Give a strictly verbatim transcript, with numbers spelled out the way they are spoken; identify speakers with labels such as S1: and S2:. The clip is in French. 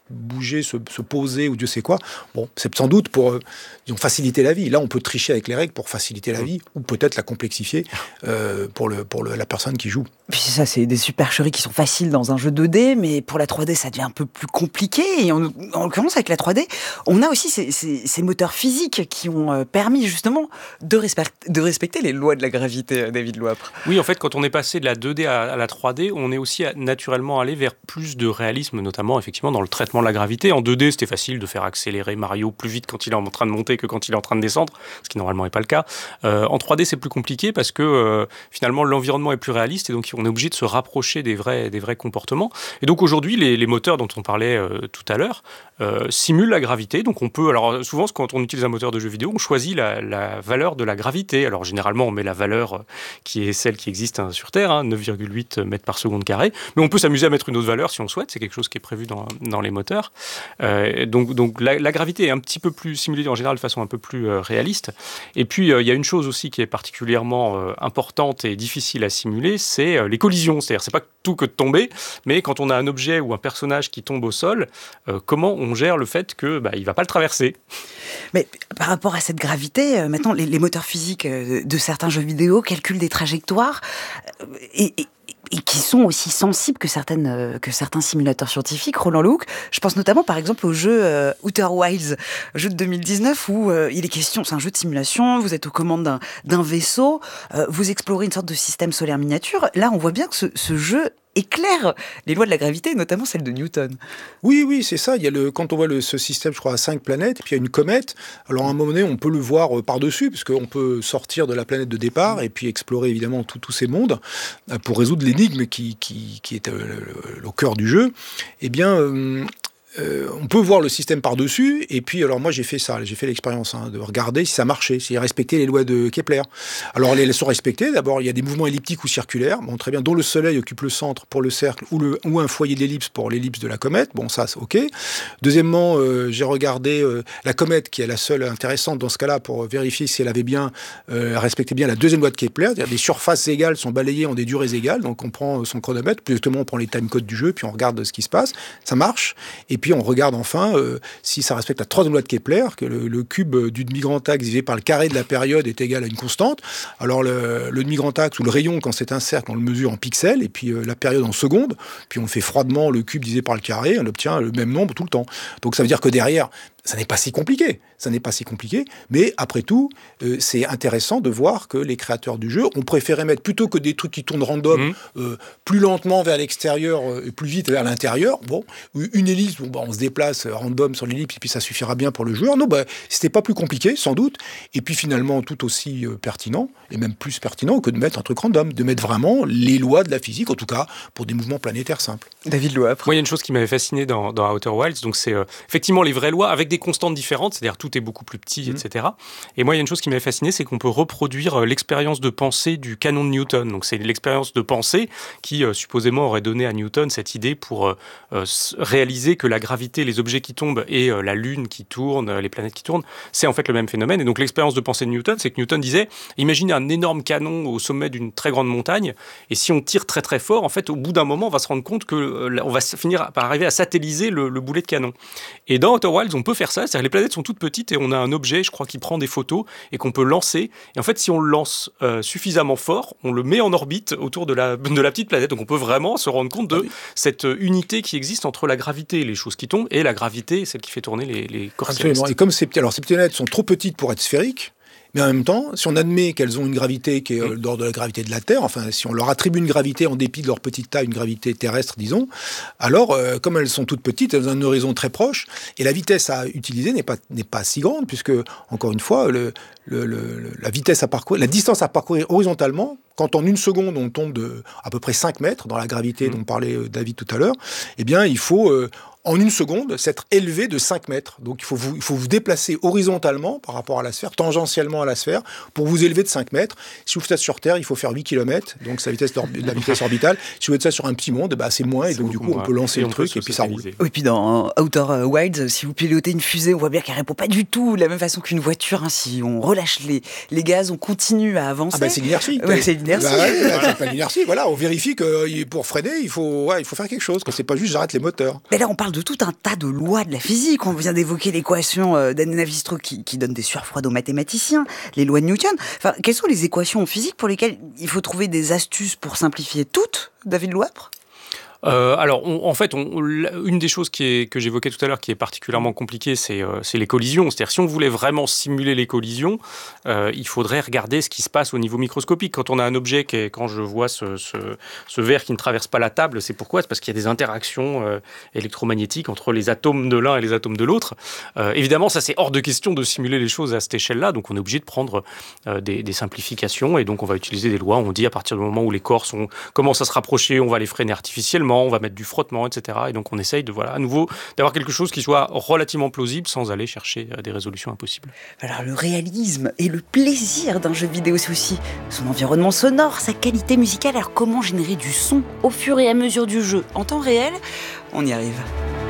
S1: bouger, se, se poser ou Dieu sait quoi. Bon, c'est sans doute pour euh, disons, faciliter la vie. Là, on peut tricher avec les règles pour faciliter la vie ou peut-être la complexifier euh, pour, le, pour le, la personne qui joue.
S2: Puis ça, c'est des supercheries qui sont faciles dans un jeu deux D, mais pour la trois D, ça devient un peu plus compliqué. Et en, en l'occurrence, avec la trois D, on a aussi ces, ces, ces moteurs physiques qui ont permis justement de, respect, de respecter les lois de la gravité, David Louapre.
S3: Oui, en fait, quand on est passé de la deux D à, à la trois D, on est aussi naturellement allé vers plus de réalisme, notamment effectivement dans le traitement de la gravité. En deux D, c'était facile de faire accélérer Mario plus vite quand il est en train de monter que quand il est en train de descendre, ce qui normalement n'est pas le cas. Euh, en trois D, c'est plus compliqué parce que euh, finalement l'environnement est plus réaliste et donc on est obligé de se rapprocher des vrais, des vrais comportements. Et donc aujourd'hui, les, les moteurs dont on parlait euh, tout à l'heure euh, simulent la gravité. Donc on peut, alors souvent quand on utilise un moteur de jeu vidéo, on choisit la, la valeur de la gravité. Alors généralement, on met la valeur qui est celle qui existe hein, sur Terre, hein, neuf virgule huit mètres par seconde carré. Mais on peut s'amuser à mettre une autre valeur si on souhaite. C'est quelque chose qui est prévu dans, dans les moteurs. Euh, donc donc la, la gravité est un petit peu plus simulée en général de façon un peu plus euh, réaliste. Et puis il euh, y a une chose aussi qui est particulièrement euh, importante et difficile à simuler, c'est euh, les collisions. C'est-à-dire c'est pas tout que de tomber, mais quand on a un objet ou un personnage qui tombe au sol, euh, comment on gère le fait que bah, il va pas le traverser.
S2: Mais par rapport à cette gravité, euh, maintenant les, les moteurs physiques euh, de certains jeux vidéo calculent des trajectoires euh, et, et et qui sont aussi sensibles que, certaines, euh, que certains simulateurs scientifiques. Roland Lehoucq, je pense notamment par exemple au jeu euh, Outer Wilds, jeu de deux mille dix-neuf où euh, il est question, c'est un jeu de simulation, vous êtes aux commandes d'un, d'un vaisseau, euh, vous explorez une sorte de système solaire miniature. Là, on voit bien que ce, ce jeu éclaire les lois de la gravité, notamment celle de Newton.
S1: Oui, oui, c'est ça. Il y a le, quand on voit le, ce système, je crois, à cinq planètes, et puis il y a une comète, alors à un moment donné, on peut le voir euh, par-dessus, parce qu'on peut sortir de la planète de départ et puis explorer évidemment tous ces mondes euh, pour résoudre l'énigme qui, qui, qui est euh, le, le, au cœur du jeu. Eh bien... Euh, Euh, on peut voir le système par-dessus, et puis, alors moi j'ai fait ça, j'ai fait l'expérience hein, de regarder si ça marchait, si respectait les lois de Kepler. Alors elles sont respectées, d'abord il y a des mouvements elliptiques ou circulaires, bon très bien, dont le soleil occupe le centre pour le cercle, ou, le, ou un foyer d'ellipse pour l'ellipse de la comète, bon ça c'est ok. Deuxièmement, euh, j'ai regardé euh, la comète, qui est la seule intéressante dans ce cas-là, pour vérifier si elle avait bien, euh, respectait bien la deuxième loi de Kepler, c'est-à-dire des surfaces égales sont balayées en des durées égales, donc on prend son chronomètre, plus exactement on prend les timecodes du jeu, puis on regarde ce qui se passe, ça marche, et puis on regarde enfin euh, si ça respecte la troisième loi de Kepler, que le, le cube du demi-grand axe divisé par le carré de la période est égal à une constante. Alors le, le demi-grand axe ou le rayon, quand c'est un cercle, on le mesure en pixels, et puis euh, la période en secondes, puis on fait froidement le cube divisé par le carré, on obtient le même nombre tout le temps. Donc ça veut dire que derrière, ça n'est pas si compliqué, ça n'est pas si compliqué, mais après tout, euh, c'est intéressant de voir que les créateurs du jeu ont préféré mettre, plutôt que des trucs qui tournent random, mmh. euh, plus lentement vers l'extérieur euh, et plus vite vers l'intérieur, bon, une ellipse, bon, bah, on se déplace random sur l'ellipse et puis ça suffira bien pour le joueur. Non, bah, c'était pas plus compliqué, sans doute, et puis finalement tout aussi euh, pertinent, et même plus pertinent que de mettre un truc random, de mettre vraiment les lois de la physique, en tout cas pour des mouvements planétaires simples.
S2: David Louapre.
S3: Moi, il y a une chose qui m'avait fasciné dans, dans Outer Wilds, donc c'est euh, effectivement les vraies lois avec des constantes différentes, c'est-à-dire tout est beaucoup plus petit, mmh. et cetera. Et moi, il y a une chose qui m'avait fasciné, c'est qu'on peut reproduire l'expérience de pensée du canon de Newton. Donc, c'est l'expérience de pensée qui, euh, supposément, aurait donné à Newton cette idée pour euh, euh, réaliser que la gravité, les objets qui tombent et euh, la Lune qui tourne, les planètes qui tournent, c'est en fait le même phénomène. Et donc, l'expérience de pensée de Newton, c'est que Newton disait, imaginez un énorme canon au sommet d'une très grande montagne, et si on tire très très fort, en fait, au bout d'un moment, on va se rendre compte que euh, on va finir par arriver à satelliser le, le boulet de canon. Et dans Outer Wilds, on peut faire ça, c'est-à-dire les planètes sont toutes petites et on a un objet, je crois, qui prend des photos et qu'on peut lancer. Et en fait, si on le lance euh, suffisamment fort, on le met en orbite autour de la, de la petite planète. Donc on peut vraiment se rendre compte de ah oui. cette unité qui existe entre la gravité, les choses qui tombent, et la gravité, celle qui fait tourner les, les corps célestes.
S1: Absolument. Et comme ces, alors, ces planètes sont trop petites pour être sphériques, mais en même temps, si on admet qu'elles ont une gravité qui est euh, d'ordre de la gravité de la Terre, enfin, si on leur attribue une gravité en dépit de leur petite taille, une gravité terrestre, disons, alors, euh, comme elles sont toutes petites, elles ont un horizon très proche, et la vitesse à utiliser n'est pas, n'est pas si grande, puisque, encore une fois, le, le, le, la vitesse à parcourir, la distance à parcourir horizontalement, quand en une seconde, on tombe de à peu près cinq mètres dans la gravité mmh. dont parlait David tout à l'heure, eh bien, il faut... Euh, en une seconde, s'être élevé de cinq mètres. Donc, il faut, vous, il faut vous déplacer horizontalement par rapport à la sphère, tangentiellement à la sphère, pour vous élever de cinq mêtres. Si vous faites ça sur Terre, il faut faire huit kilomètres, donc c'est la vitesse, de la vitesse orbitale. Si vous faites ça sur un petit monde, bah, c'est moins, et donc du coup, moins. on peut lancer et le truc, et puis ça roule.
S2: Et puis dans Outer Wilds, si vous pilotez une fusée, on voit bien qu'elle répond pas du tout de la même façon qu'une voiture. Hein. Si on relâche les, les gaz, on continue à avancer.
S1: Ah bah, c'est l'inertie.
S2: Ouais, c'est l'inertie.
S1: Bah, ouais, là, c'est l'inercie. Voilà, on vérifie que pour freiner, il faut, ouais, il faut faire quelque chose, que c'est pas juste j'arrête les moteurs.
S2: Mais là, on parle de de tout un tas de lois de la physique. On vient d'évoquer l'équation d'Anne Navier-Stokes qui, qui donne des sueurs froides aux mathématiciens, les lois de Newton. Enfin, quelles sont les équations en physique pour lesquelles il faut trouver des astuces pour simplifier toutes, David Louapre ?
S3: Euh, alors, on, en fait, on, une des choses qui est, que j'évoquais tout à l'heure qui est particulièrement compliquée, c'est, euh, c'est les collisions. C'est-à-dire, si on voulait vraiment simuler les collisions, euh, il faudrait regarder ce qui se passe au niveau microscopique. Quand on a un objet, qui est, quand je vois ce, ce, ce verre qui ne traverse pas la table, c'est pourquoi ? C'est parce qu'il y a des interactions euh, électromagnétiques entre les atomes de l'un et les atomes de l'autre. Euh, évidemment, ça, c'est hors de question de simuler les choses à cette échelle-là, donc on est obligé de prendre euh, des, des simplifications, et donc on va utiliser des lois. On dit, à partir du moment où les corps sont, commencent à se rapprocher, on va les freiner artificiellement, on va mettre du frottement, et cetera. Et donc on essaye de, voilà, à nouveau d'avoir quelque chose qui soit relativement plausible sans aller chercher des résolutions impossibles.
S2: Alors le réalisme et le plaisir d'un jeu vidéo, c'est aussi son environnement sonore, sa qualité musicale. Alors comment générer du son au fur et à mesure du jeu en temps réel ? On y arrive.